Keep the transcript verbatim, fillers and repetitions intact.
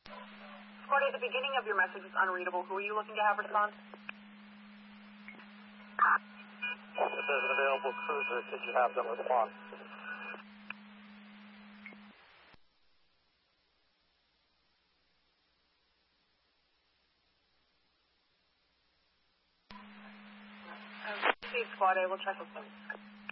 Squad A, the beginning of your message is unreadable. Who are you looking to have respond? If there's an available cruiser, could you have them respond? Squad A, we'll check with them.